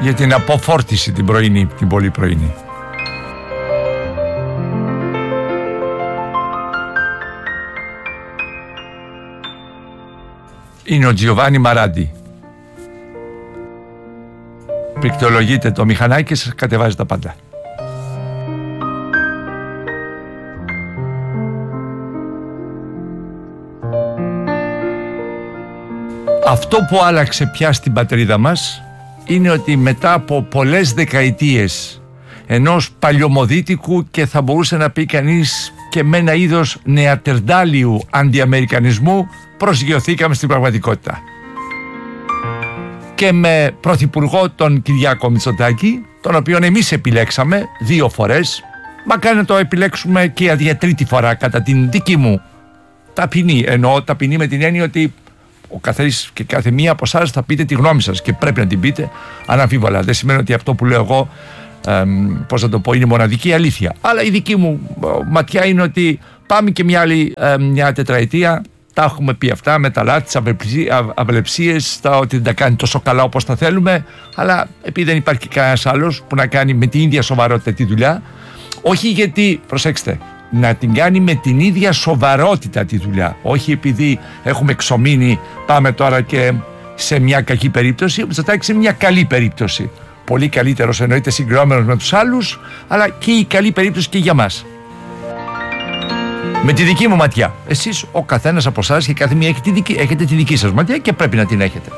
για την αποφόρτιση την πρωινή, την πολύ πρωινή. Είναι ο Τζιοβάνι Μαράντι. Πληκτρολογείτε το μηχανάκι και σας κατεβάζει τα πάντα. Αυτό που άλλαξε πια στην πατρίδα μας είναι ότι μετά από πολλές δεκαετίες ενός παλιωμοδίτικου και θα μπορούσε να πει κανείς και με ένα είδος νεατερντάλιου αντιαμερικανισμού προσγειωθήκαμε στην πραγματικότητα. Και με πρωθυπουργό τον Κυριάκο Μητσοτάκη, τον οποίον εμείς επιλέξαμε 2 φορές, μακάρι να το επιλέξουμε και για 3η φορά κατά την δική μου ταπεινή, εννοώ ταπεινή με την έννοια ότι ο καθένας και κάθε μία από εσάς θα πείτε τη γνώμη σας και πρέπει να την πείτε αναμφίβολα. Δεν σημαίνει ότι αυτό που λέω εγώ πώς να το πω, είναι μοναδική αλήθεια. Αλλά η δική μου ματιά είναι ότι πάμε και μια τετραετία. Τα έχουμε πει αυτά με τα λάθη, τις αυλεψίες, ότι δεν τα κάνει τόσο καλά όπως τα θέλουμε. Αλλά επειδή δεν υπάρχει κανένας άλλος που να κάνει με την ίδια σοβαρότητα τη δουλειά, όχι γιατί, προσέξτε, να την κάνει με την ίδια σοβαρότητα τη δουλειά. Όχι επειδή έχουμε εξομείνει, πάμε τώρα και σε μια κακή περίπτωση, ο Μητσοτάκης σε μια καλή περίπτωση. Πολύ καλύτερος εννοείται συγκρινόμενος με τους άλλους, αλλά και η καλή περίπτωση και για μας. Με τη δική μου ματιά. Εσείς, ο καθένας από εσάς και κάθε μία έχετε τη δική σας ματιά και πρέπει να την έχετε.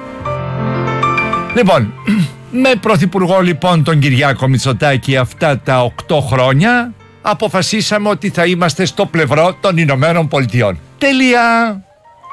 Λοιπόν, με πρωθυπουργό λοιπόν τον Κυριάκο Μητσοτάκη αυτά τα 8 χρόνια αποφασίσαμε ότι θα είμαστε στο πλευρό των Ηνωμένων Πολιτειών. Τελεία!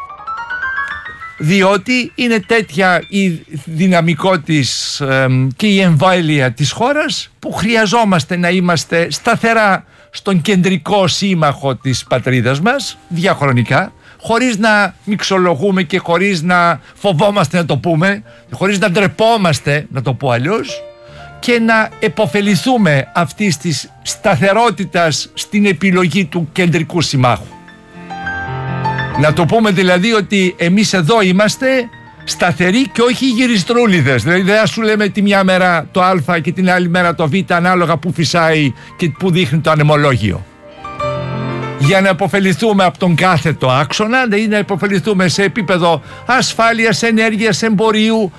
Διότι είναι τέτοια η δυναμικό της και η εμβέλεια της χώρας που χρειαζόμαστε να είμαστε σταθερά στον κεντρικό σύμμαχο της πατρίδας μας διαχρονικά, χωρίς να μιξολογούμε και χωρίς να φοβόμαστε να το πούμε, χωρίς να ντρεπόμαστε να το πω αλλιώς, και να επωφεληθούμε αυτής της σταθερότητας στην επιλογή του κεντρικού συμμάχου. Να το πούμε δηλαδή ότι εμείς εδώ είμαστε σταθεροί και όχι γυριστρούλιδες. Δηλαδή δεν θα σου λέμε τη μια μέρα το α και την άλλη μέρα το β ανάλογα που φυσάει και που δείχνει το ανεμολόγιο. Για να επωφεληθούμε από τον κάθετο άξονα, δηλαδή να επωφεληθούμε σε επίπεδο ασφάλειας, ενέργειας, εμπορίου,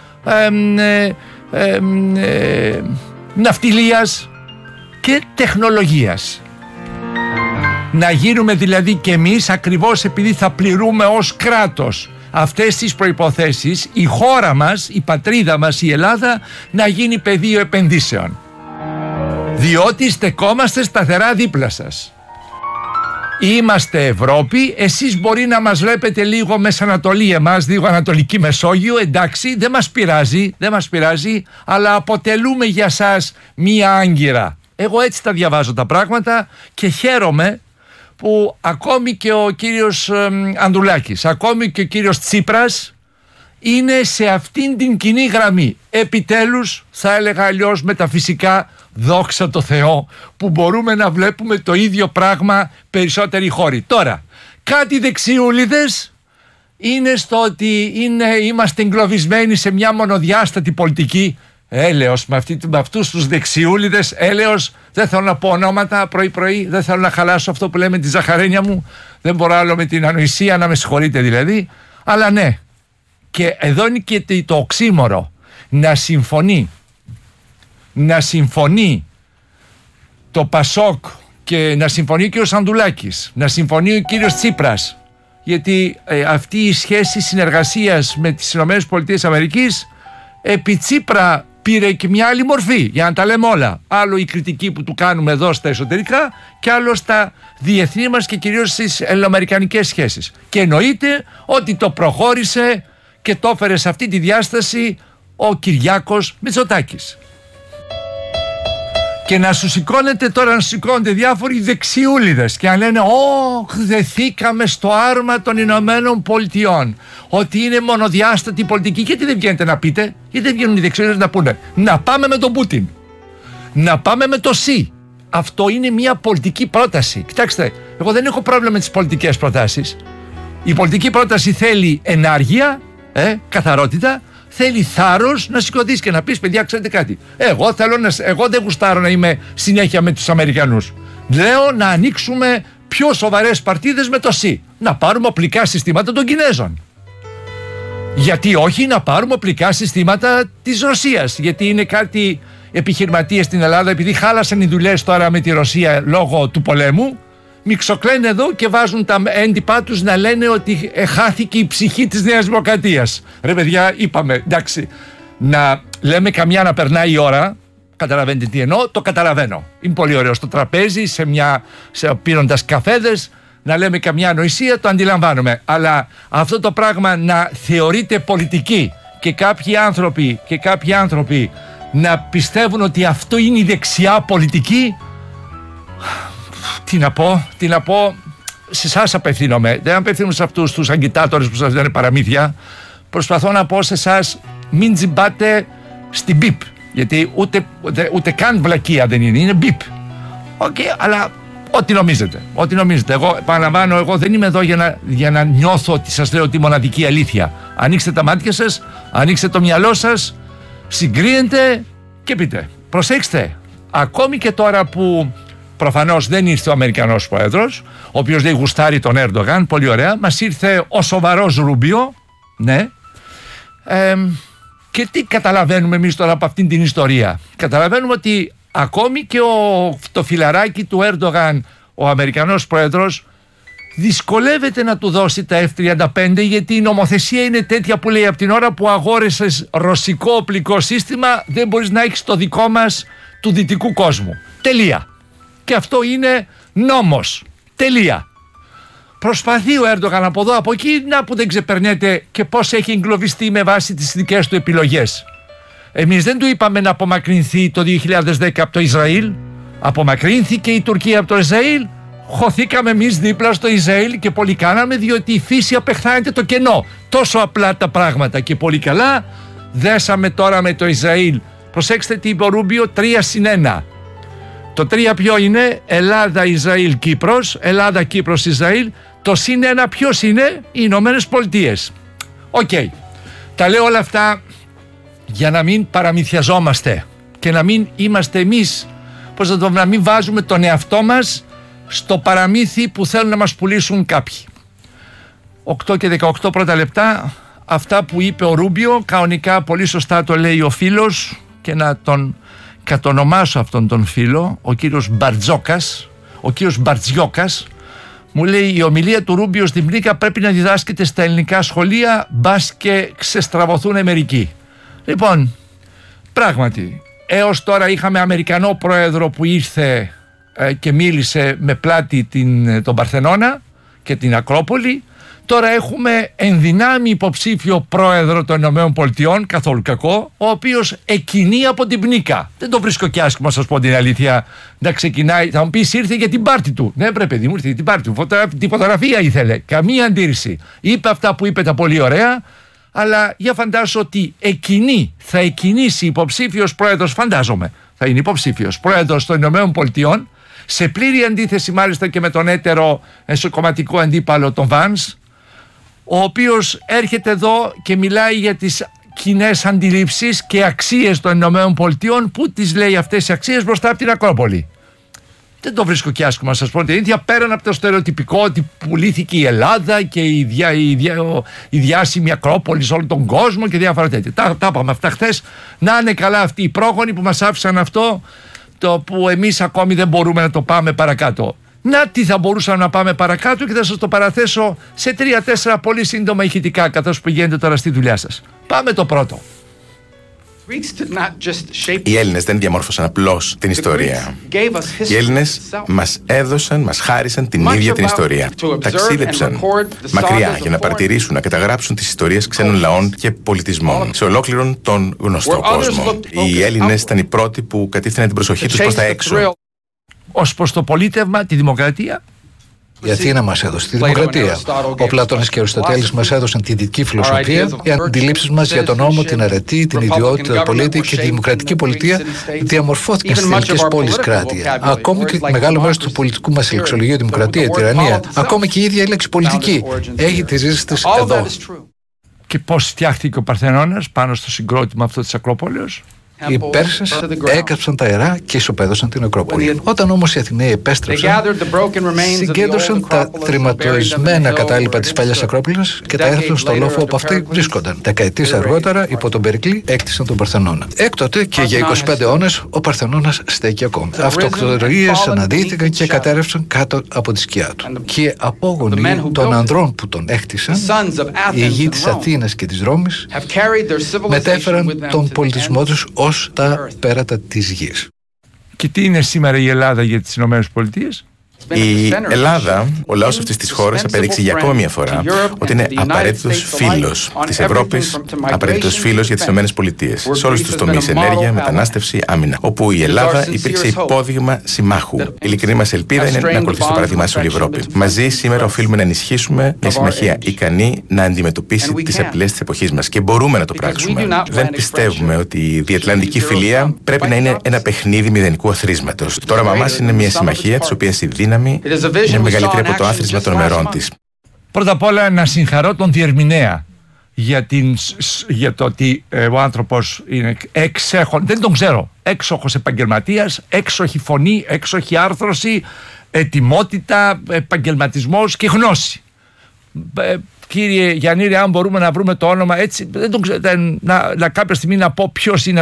ναυτιλίας και τεχνολογίας. Να γίνουμε δηλαδή και εμείς, ακριβώς επειδή θα πληρούμε ως κράτος αυτές τις προϋποθέσεις, η χώρα μας, η πατρίδα μας, η Ελλάδα, να γίνει πεδίο επενδύσεων. Διότι στεκόμαστε σταθερά δίπλα σας. Είμαστε Ευρώπη, εσείς μπορεί να μας βλέπετε λίγο Μεσανατολή, εμάς λίγο Ανατολική Μεσόγειο, εντάξει, δεν μας πειράζει, αλλά αποτελούμε για σας μία άγκυρα. Εγώ έτσι τα διαβάζω τα πράγματα και χαίρομαι που ακόμη και ο κύριος Ανδρουλάκης, ακόμη και ο κύριος Τσίπρας είναι σε αυτήν την κοινή γραμμή. Επιτέλους, θα έλεγα αλλιώς μεταφυσικά, δόξα τω Θεώ, που μπορούμε να βλέπουμε το ίδιο πράγμα περισσότεροι χώροι. Τώρα, κάτι δεξιούλιδες είναι στο ότι είμαστε εγκλωβισμένοι σε μια μονοδιάστατη πολιτική. Έλεος, με αυτούς τους δεξιούλιδες, έλεος, δεν θέλω να πω ονόματα πρωί-πρωί, δεν θέλω να χαλάσω αυτό που λέμε τη ζαχαρένια μου, δεν μπορώ άλλο με την ανοησία, να με συγχωρείτε δηλαδή, αλλά ναι, και εδώ είναι και το οξύμορο, να συμφωνεί το Πασόκ και να συμφωνεί ο κύριος Ανδρουλάκης, να συμφωνεί ο κύριος Τσίπρας, γιατί αυτή η σχέση συνεργασίας με τις ΗΠΑ επί Τσίπρα πήρε και μια άλλη μορφή, για να τα λέμε όλα. Άλλο η κριτική που του κάνουμε εδώ στα εσωτερικά και άλλο στα διεθνή μας και κυρίως στις ελληνοαμερικανικές σχέσεις. Και εννοείται ότι το προχώρησε και το έφερε σε αυτή τη διάσταση ο Κυριάκος Μητσοτάκης. Και να σου σηκώνεται τώρα, να σου σηκώνονται διάφοροι δεξιούλιδες και να λένε δεθήκαμε στο άρμα των Ηνωμένων Πολιτειών, ότι είναι μονοδιάστατη πολιτική. Γιατί δεν βγαίνετε να πείτε, γιατί δεν βγαίνουν οι δεξιούλιδες να πούνε να πάμε με τον Πούτιν, να πάμε με το ΣΥ. Αυτό είναι μια πολιτική πρόταση. Κοιτάξτε, εγώ δεν έχω πρόβλημα με τις πολιτικές προτάσεις. Η πολιτική πρόταση θέλει ενάργεια, καθαρότητα, θέλει θάρρος να σηκωθείς και να πεις: παιδιά, ξέρετε κάτι, εγώ δεν γουστάρω να είμαι συνέχεια με τους Αμερικανούς. Λέω να ανοίξουμε πιο σοβαρές παρτίδες με το ΣΥ. Να πάρουμε οπλικά συστήματα των Κινέζων. Γιατί όχι να πάρουμε οπλικά συστήματα της Ρωσίας? Γιατί είναι κάτι επιχειρηματίες στην Ελλάδα, επειδή χάλασαν οι δουλειές τώρα με τη Ρωσία λόγω του πολέμου, μιξοκλαίνουν εδώ και βάζουν τα έντυπά τους να λένε ότι χάθηκε η ψυχή της Νέας Δημοκρατίας. Ρε παιδιά, είπαμε, εντάξει, να λέμε καμιά να περνάει η ώρα. Καταλαβαίνετε τι εννοώ? Το καταλαβαίνω. Είναι πολύ ωραίο στο τραπέζι, πίνοντας καφέδες, να λέμε καμιά ανοησία, το αντιλαμβάνομαι. Αλλά αυτό το πράγμα να θεωρείται πολιτική και κάποιοι άνθρωποι να πιστεύουν ότι αυτό είναι η δεξιά πολιτική, τι να πω, σε εσάς απευθύνομαι. Δεν απευθύνομαι σε αυτούς τους αγκιτάτορες που σας λένε παραμύθια. Προσπαθώ να πω σε εσάς, μην τζιμπάτε στην πιπ. Γιατί ούτε καν βλακεία δεν είναι μπιπ. Αλλά ό,τι νομίζετε. Εγώ επαναλαμβάνω, εγώ δεν είμαι εδώ για να νιώθω ότι σας λέω τη μοναδική αλήθεια. Ανοίξτε τα μάτια σας, ανοίξτε το μυαλό σας, συγκρίνετε και πείτε. Προσέξτε, ακόμη και τώρα που προφανώς δεν ήρθε ο Αμερικανός Πρόεδρος, ο οποίος δεν γουστάρει τον Έρντογαν, πολύ ωραία, μας ήρθε ο σοβαρός Ρούμπιο, ναι. Και τι καταλαβαίνουμε εμείς τώρα από αυτήν την ιστορία? Καταλαβαίνουμε ότι ακόμη και το φιλαράκι του Έρντογαν, ο Αμερικανός Πρόεδρος, δυσκολεύεται να του δώσει τα F-35, γιατί η νομοθεσία είναι τέτοια που λέει: από την ώρα που αγόρεσες ρωσικό οπλικό σύστημα δεν μπορείς να έχεις το δικό μας του δυτικού κόσμου. Τελεία. Και αυτό είναι νόμος. Τελεία. Προσπαθεί ο Έρντογαν από εδώ από εκεί, να που δεν ξεπερνέται και πώς έχει εγκλωβιστεί με βάση τις δικές του επιλογές. Εμείς δεν του είπαμε να απομακρυνθεί το 2010 από το Ισραήλ. Απομακρύνθηκε η Τουρκία από το Ισραήλ. Χωθήκαμε εμείς δίπλα στο Ισραήλ και πολύ κάναμε, διότι η φύση απεχθάνεται το κενό. Τόσο απλά τα πράγματα και πολύ καλά. Δέσαμε τώρα με το Ισραήλ. Προσέξτε τι είπε ο Ρούμπιο, 3-1. Το 3 ποιο είναι? Ελλάδα, Ισραήλ, Κύπρος. Ελλάδα, Κύπρος, Ισραήλ. Το συν 1 ποιος είναι? Οι Ηνωμένες Πολιτείες. Οκ. Τα λέω όλα αυτά για να μην παραμυθιαζόμαστε και να μην είμαστε εμείς, να μην βάζουμε τον εαυτό μας στο παραμύθι που θέλουν να μας πουλήσουν κάποιοι. 8 και 18 πρώτα λεπτά. Αυτά που είπε ο Ρούμπιο, κανονικά πολύ σωστά το λέει ο φίλος, και να τον κατονομάσω αυτόν τον φίλο, ο κύριος Μπαρτζόκας, ο κύριος Μπαρτζιόκας, μου λέει: η ομιλία του Ρούμπιο στην Πνίκα πρέπει να διδάσκεται στα ελληνικά σχολεία, μπας και ξεστραβωθούν μερικοί. Λοιπόν, πράγματι, έως τώρα είχαμε Αμερικανό πρόεδρο που ήρθε και μίλησε με πλάτη τον Παρθενώνα και την Ακρόπολη. Τώρα έχουμε ενδυνάμει υποψήφιο πρόεδρο των ΗΠΑ, καθόλου κακό, ο οποίος εκκινεί από την Πνίκα. Δεν το βρίσκω και άσχημο, σας πω την αλήθεια, να ξεκινάει. Θα μου πεις, ήρθε για την πάρτη του. Ναι, πρέπει, παιδί μου, ήρθε για την πάρτη του. Τη φωτογραφία ήθελε. Καμία αντίρρηση. Είπε αυτά που είπε τα πολύ ωραία, αλλά για φαντάσου ότι θα εκκινήσει υποψήφιος πρόεδρος, φαντάζομαι, θα είναι υποψήφιος πρόεδρος των ΗΠΑ, σε πλήρη αντίθεση μάλιστα και με τον έτερο εσωκομματικό αντίπαλο τον Vance, ο οποίος έρχεται εδώ και μιλάει για τις κοινές αντιλήψεις και αξίες των ΗΠΑ, που τις λέει αυτές οι αξίες μπροστά από την Ακρόπολη. Δεν το βρίσκω και άσχημα, να σας πω την ίδια, πέραν από το στερεοτυπικό ότι πουλήθηκε η Ελλάδα και η διάσημη Ακρόπολη σε όλο τον κόσμο και διάφορα τέτοια. Τα είπαμε αυτά χθες. Να είναι καλά αυτοί οι πρόγονοι που μας άφησαν αυτό, το που εμείς ακόμη δεν μπορούμε να το πάμε παρακάτω. Να τι θα μπορούσαμε να πάμε παρακάτω, και θα σας το παραθέσω σε 3-4 πολύ σύντομα ηχητικά, καθώς πηγαίνετε τώρα στη δουλειά σας. Πάμε το πρώτο. Οι Έλληνες δεν διαμόρφωσαν απλώς την ιστορία. Οι Έλληνες μας χάρισαν την ίδια την ιστορία. Ταξίδεψαν μακριά για να παρατηρήσουν, να καταγράψουν τις ιστορίες ξένων λαών και πολιτισμών σε ολόκληρον τον γνωστό κόσμο. Οι Έλληνες ήταν οι πρώτοι που κατήφθηναν την προσοχή τους προς τα έξω. Ως προς το πολίτευμα, τη δημοκρατία. Η Αθήνα μας έδωσε τη δημοκρατία. Ο Πλάτωνας και ο Αριστοτέλης μας έδωσαν τη δυτική φιλοσοφία. Οι αντιλήψεις μας για τον νόμο, την αρετή, την ιδιότητα του πολίτη και τη δημοκρατική πολιτεία διαμορφώθηκαν στις ελληνικές πόλεις κράτεια. Ακόμη και μεγάλο μέρος του πολιτικού μας λεξολογίου, δημοκρατία, τυραννία, ακόμη και η ίδια η λέξη πολιτική έχει τις ρίζες της εδώ. Και πώς φτιάχτηκε ο Παρθενώνας πάνω στο συγκρότημα αυτό της Ακρόπολης? Οι Πέρσες έκαψαν τα ιερά και ισοπαίδωσαν την Ακρόπολη. Όταν όμως οι Αθηναίοι επέστρεψαν, συγκέντρωσαν τα τρυματοισμένα κατάλοιπα της παλιάς Ακρόπολης και τα έθεσαν στο λόφο όπου αυτοί βρίσκονταν. Δεκαετίες αργότερα, υπό τον Περικλή, έκτισαν τον Παρθενώνα. Έκτοτε και για 25 αιώνες ο Παρθενώνας στέκει ακόμη. Αυτοκτορίες αναδύθηκαν και κατέρευσαν κάτω από τη σκιά του. Και οι απόγονοι των ανδρών που τον έκτισαν, οι ηγοί της Αθήνας και της Ρώμης, μετέφεραν τον πολιτισμό τους ως τα πέρατα της γης. Και τι είναι σήμερα η Ελλάδα για τις Ηνωμένες Πολιτείες? Η Ελλάδα, ο λαός αυτής της χώρας, απέδειξε για ακόμη μια φορά ότι είναι απαραίτητος φίλος της Ευρώπης, απαραίτητος φίλος για τις Ηνωμένες Πολιτείες. Σε όλους τους τομείς, ενέργεια, μετανάστευση, άμυνα. Όπου η Ελλάδα υπήρξε υπόδειγμα συμμάχου. Η ειλικρινή μας ελπίδα είναι να ακολουθήσει το παράδειγμα σε όλη η Ευρώπη. Μαζί σήμερα οφείλουμε να ενισχύσουμε μια συμμαχία ικανή να αντιμετωπίσει τις απειλές της εποχής μας. Και μπορούμε να το πράξουμε. Δεν πιστεύουμε ότι η διατλαντική φιλία πρέπει να είναι ένα παιχνίδι μηδενικού αθροίσματος. Το όραμά μας είναι μια συμμαχία της οποίας η δύναμη είναι μεγαλύτερη από το άθροισμα των μερών της. Πρώτα απ' όλα να συγχαρώ τον διερμηνέα για το ότι ο άνθρωπος είναι έξοχος, δεν τον ξέρω, έξοχος επαγγελματίας, έξοχη φωνή, έξοχη άρθρωση, ετοιμότητα, επαγγελματισμός και γνώση. Κύριε Γιαννήρη, αν μπορούμε να βρούμε το όνομα έτσι, δεν τον ξέρω, να κάποια στιγμή να πω ποιος είναι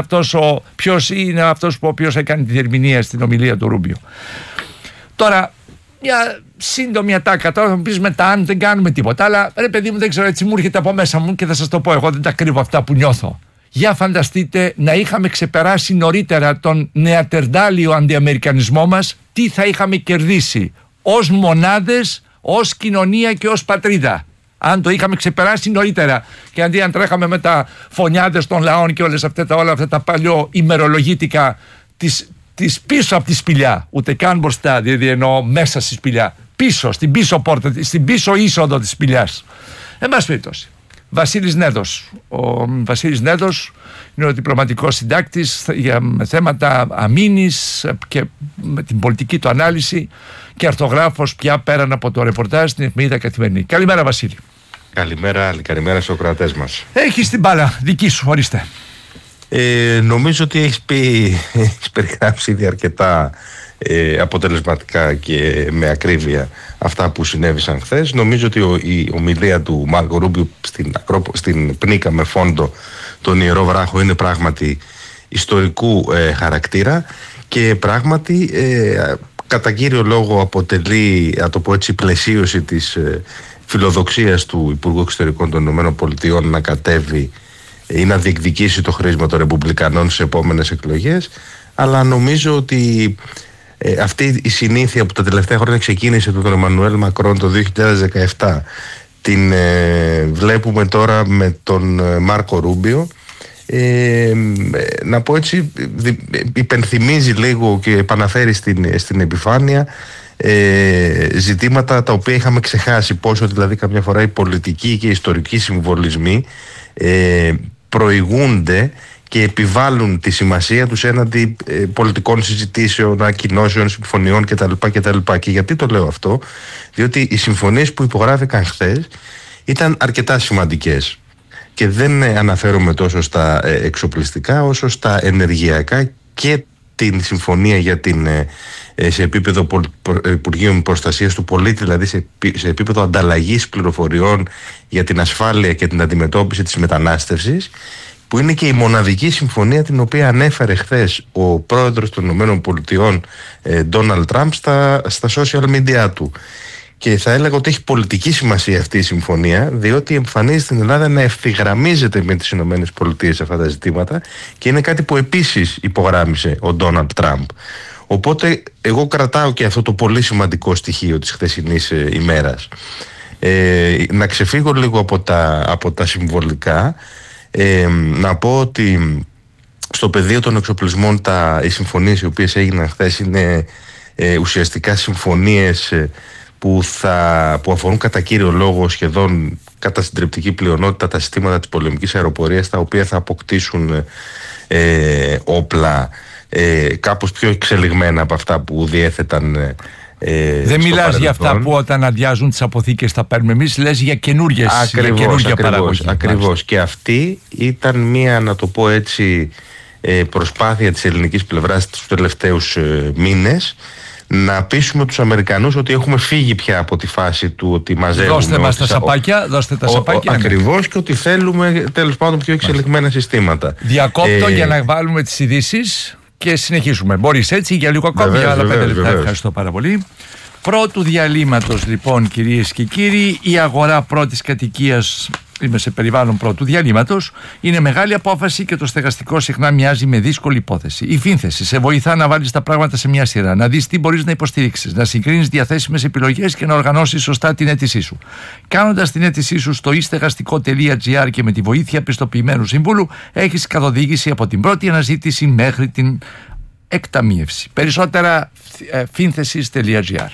αυτός ο οποίος έκανε τη διερμηνία στην ομιλία του Ρούμπιο. Τώρα, μια σύντομη ατάκα. Τώρα θα μου πεις μετά αν δεν κάνουμε τίποτα. Αλλά ρε παιδί μου, δεν ξέρω, έτσι μου έρχεται από μέσα μου και θα σας το πω. Εγώ δεν τα κρύβω αυτά που νιώθω. Για φανταστείτε να είχαμε ξεπεράσει νωρίτερα τον νεατερντάλιο αντιαμερικανισμό μας, τι θα είχαμε κερδίσει ως μονάδες, ως κοινωνία και ως πατρίδα. Αν το είχαμε ξεπεράσει νωρίτερα και αντί αν τρέχαμε με τα φωνιάδες των λαών και όλα αυτά τα παλιό ημερολογίτικα της πίσω από τη σπηλιά, ούτε καν μπροστά, δηλαδή εννοώ μέσα στη σπηλιά, πίσω, στην πίσω πόρτα, στην πίσω είσοδο της σπηλιάς. Εν πάση περιπτώσει, Βασίλης Νέδος. Ο Βασίλης Νέδος είναι ο διπλωματικός συντάκτης για θέματα αμήνης και με την πολιτική του ανάλυση και αρθογράφος πια πέραν από το ρεπορτάζ στην εφημερίδα Καθημερινή. Καλημέρα, Βασίλη. Καλημέρα στους ακροατές μας. Έχεις την μπάλα δική σου, ορίστε. Νομίζω ότι έχεις περιγράψει ήδη αρκετά αποτελεσματικά και με ακρίβεια αυτά που συνέβησαν χθες. Νομίζω ότι η ομιλία του Μάρκο Ρούμπιο στην Πνίκα με φόντο τον Ιερό Βράχο είναι πράγματι ιστορικού χαρακτήρα και πράγματι κατά κύριο λόγο αποτελεί, να το πω έτσι, πλαισίωση της φιλοδοξίας του Υπουργού Εξωτερικών των ΗΠΑ να κατέβει ή να διεκδικήσει το χρήσμα των Ρεπουμπλικανών στις επόμενες εκλογές, αλλά νομίζω ότι αυτή η συνήθεια που τα τελευταία χρόνια ξεκίνησε του τον Εμμανουέλ Μακρόν το 2017 την βλέπουμε τώρα με τον Μάρκο Ρούμπιο. Να πω έτσι, υπενθυμίζει λίγο και επαναφέρει στην επιφάνεια ζητήματα τα οποία είχαμε ξεχάσει, πόσο δηλαδή καμιά φορά οι πολιτικοί και οι ιστορικοί συμβολισμοί προηγούνται και επιβάλλουν τη σημασία τους έναντι πολιτικών συζητήσεων, ανακοινώσεων, συμφωνιών κτλ. Και γιατί το λέω αυτό? Διότι οι συμφωνίες που υπογράφηκαν χθες ήταν αρκετά σημαντικές και δεν αναφέρομαι τόσο στα εξοπλιστικά όσο στα ενεργειακά και την συμφωνία για την σε επίπεδο Υπουργείων Προστασίας του Πολίτη, δηλαδή σε επίπεδο ανταλλαγής πληροφοριών για την ασφάλεια και την αντιμετώπιση της μετανάστευσης, που είναι και η μοναδική συμφωνία την οποία ανέφερε χθες ο πρόεδρος των ΗΠΑ Ντόναλντ Τραμπ στα social media του. Και θα έλεγα ότι έχει πολιτική σημασία αυτή η συμφωνία, διότι εμφανίζει την Ελλάδα να ευθυγραμμίζεται με τις ΗΠΑ σε αυτά τα ζητήματα και είναι κάτι που επίσης υπογράμμισε ο Ντόναλντ Τραμπ. Οπότε εγώ κρατάω και αυτό το πολύ σημαντικό στοιχείο της χθεσινής ημέρας. Να ξεφύγω λίγο από τα συμβολικά, να πω ότι στο πεδίο των εξοπλισμών οι συμφωνίες οι οποίες έγιναν χθες είναι ουσιαστικά συμφωνίες που αφορούν κατά κύριο λόγο σχεδόν κατά συντριπτική πλειονότητα τα συστήματα της πολεμικής αεροπορίας, τα οποία θα αποκτήσουν όπλα κάπως πιο εξελιγμένα από αυτά που διέθεταν Δεν μιλάς για αυτά που όταν αδειάζουν τις αποθήκες τα παίρνουμε εμείς, λες για καινούργια παραγωγή. Ακριβώς. Και αυτή ήταν μία, να το πω έτσι, προσπάθεια της ελληνικής πλευράς τους τελευταίους μήνες να πείσουμε τους Αμερικανούς ότι έχουμε φύγει πια από τη φάση του ότι μαζεύουμε. Δώστε μας τα σαπάκια, ακριβώς, και ότι θέλουμε τέλος πάντων πιο εξελιγμένα συστήματα. Διακόπτω για να βάλουμε τις ειδήσεις και συνεχίσουμε. Μπορείς έτσι για λίγο ακόμη, για άλλα 5 λεπτά. Ευχαριστώ πάρα πολύ. Πρώτου διαλύματος λοιπόν, κυρίες και κύριοι, η αγορά πρώτης κατοικίας. Είμαι σε περιβάλλον πρώτου διαλύματος. Είναι μεγάλη απόφαση και το στεγαστικό συχνά μοιάζει με δύσκολη υπόθεση. Η φύνθεση σε βοηθά να βάλεις τα πράγματα σε μια σειρά, να δεις τι μπορείς να υποστηρίξεις, να συγκρίνεις διαθέσιμες επιλογές και να οργανώσεις σωστά την αίτησή σου. Κάνοντας την αίτησή σου στο istεγαστικό.gr και με τη βοήθεια πιστοποιημένου συμβούλου, έχεις καθοδήγηση από την πρώτη αναζήτηση μέχρι την εκταμείευση. Περισσότερα φύνθεσης.gr.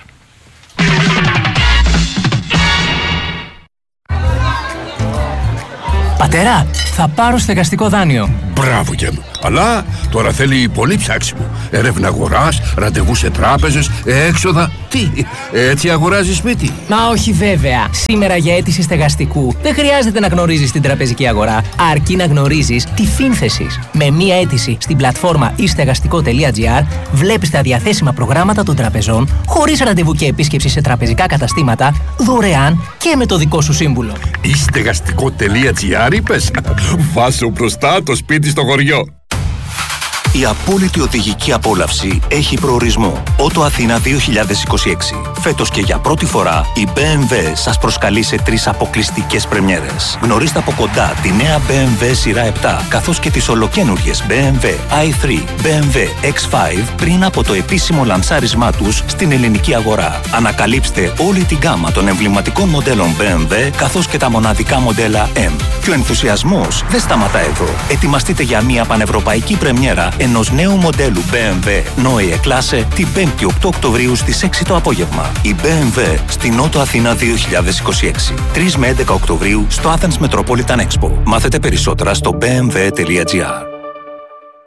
Πατέρα, θα πάρω στεγαστικό δάνειο. Μπράβο και μου. Αλλά τώρα θέλει πολύ ψάξιμο. Έρευνα αγοράς, ραντεβού σε τράπεζες, έξοδα. Τι, έτσι αγοράζεις σπίτι? Μα όχι βέβαια. Σήμερα για αίτηση στεγαστικού δεν χρειάζεται να γνωρίζεις την τραπεζική αγορά, αρκεί να γνωρίζεις τη φύνθεση. Με μία αίτηση στην πλατφόρμα istεγαστικό.gr βλέπεις τα διαθέσιμα προγράμματα των τραπεζών, χωρίς ραντεβού και επίσκεψη σε τραπεζικά καταστήματα, δωρεάν και με το δικό σου σύμβουλο. Istεγαστικό.gr είπες? Βάσου μπροστά το σπίτι στο χωριό. Η απόλυτη οδηγική απόλαυση έχει προορισμό. Ότο Αθήνα 2026. Φέτος και για πρώτη φορά η BMW σας προσκαλεί σε 3 αποκλειστικές πρεμιέρες. Γνωρίστε από κοντά τη νέα BMW σειρά 7, καθώς και τις ολοκαίνουργιες BMW i3, BMW X5 πριν από το επίσημο λανσάρισμά τους στην ελληνική αγορά. Ανακαλύψτε όλη την γκάμα των εμβληματικών μοντέλων BMW, καθώς και τα μοναδικά μοντέλα M. Και ο ενθουσιασμός δεν σταματά εδώ. Ετοιμαστείτε για μια πανευρωπαϊκή πρεμιέρα ενός νέου μοντέλου BMW Neue Klasse την 5η 8 Οκτωβρίου στις 6 το απόγευμα. Η BMW στην Ότο Αθήνα 2026. 3 με 11 Οκτωβρίου στο Athens Metropolitan Expo. Μάθετε περισσότερα στο bmw.gr.